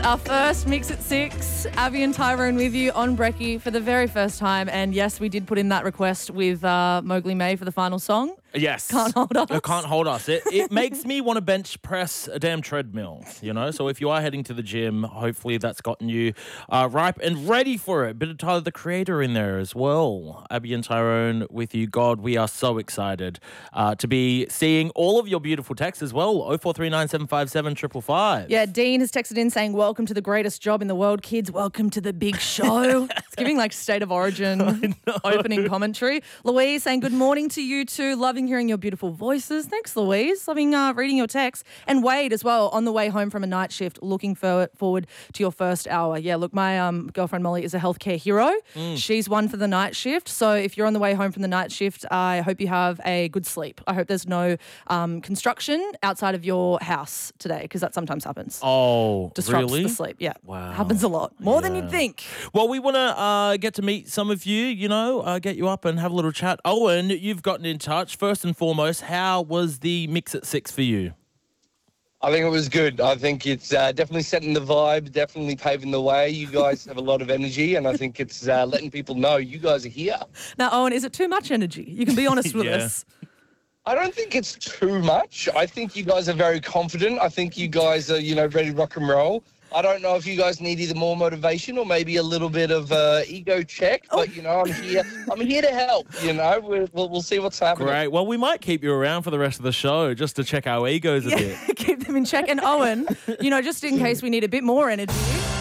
Our first Mix at 6, Abby and Tyrone with you on Brekkie for the very first time. And yes, we did put in that request with Mowgli May for the final song. Yes. Can't hold us. It can't hold us. It makes me want to bench press a damn treadmill, you know? So if you are heading to the gym, hopefully that's gotten you ripe and ready for it. Bit of Tyler, the Creator in there as well. Abby and Tyrone with you. God, we are so excited to be seeing all of your beautiful texts as well. 0439 757 555. Yeah, Dean has texted in saying, welcome to the greatest job in the world, kids. Welcome to the big show. It's giving like State of Origin opening commentary. Louise saying, good morning to you two. Loving hearing your beautiful voices. Thanks, Louise. Loving reading your texts. And Wade as well, on the way home from a night shift, looking forward to your first hour. Yeah, look, my girlfriend Molly is a healthcare hero. She's one for the night shift. So if you're on the way home from the night shift, I hope you have a good sleep. I hope there's no construction outside of your house today, because that sometimes happens. Oh, Disrupts really? the sleep. Yeah. Wow. Happens a lot. More than you'd think. Well, we want to get to meet some of you, get you up and have a little chat. Owen, you've gotten in touch. First and foremost, how was the Mix at 6 for you? I think it was good. I think it's definitely setting the vibe, definitely paving the way. You guys have a lot of energy, and I think it's letting people know you guys are here. Now, Owen, is it too much energy? You can be honest with us. I don't think it's too much. I think you guys are very confident. I think you guys are, ready to rock and roll. I don't know if you guys need either more motivation or maybe a little bit of ego check, but I'm here. I'm here to help. We'll see what's happening. Great. Well, we might keep you around for the rest of the show just to check our egos a bit. Keep them in check. And Owen, just in case we need a bit more energy,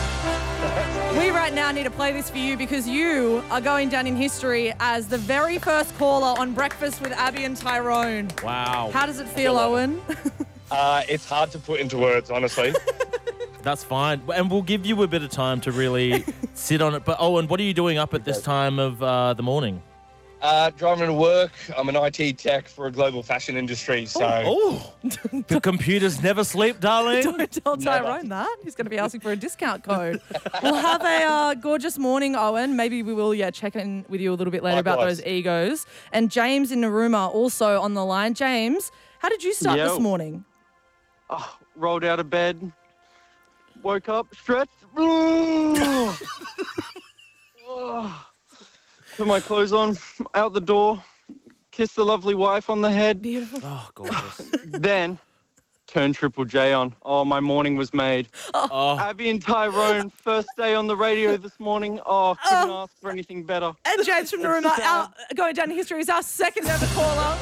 we right now need to play this for you because you are going down in history as the very first caller on Breakfast with Abby and Tyrone. Wow. How does it feel, Owen? It's hard to put into words, honestly. That's fine. And we'll give you a bit of time to really sit on it. But, Owen, what are you doing up at this time of the morning? Driving to work. I'm an IT tech for a global fashion industry. So The computers never sleep, darling. Don't tell Tyrone that. He's going to be asking for a discount code. We'll have a gorgeous morning, Owen. Maybe we will, check in with you a little bit later about those egos. And James in Narooma also on the line. James, how did you start this morning? Rolled out of bed. Woke up, stretched. Put my clothes on, out the door, kissed the lovely wife on the head. Beautiful. Oh, gorgeous. Then turned Triple J on. Oh, my morning was made. Abby and Tyrone, first day on the radio this morning. Oh, couldn't ask for anything better. And James from Narooma, going down in history, is our second ever caller.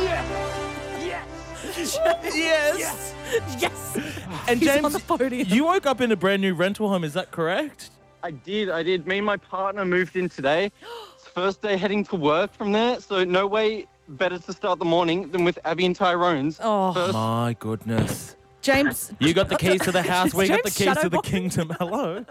Yes. And He's James, on the podium. you woke up in a brand new rental home, is that correct? I did. Me and my partner moved in today. It's first day heading to work from there, so no way better to start the morning than with Abby and Tyrone's. Oh, My goodness. James. You got the keys to the house, we got the James keys to the shadowboxing? kingdom. Hello.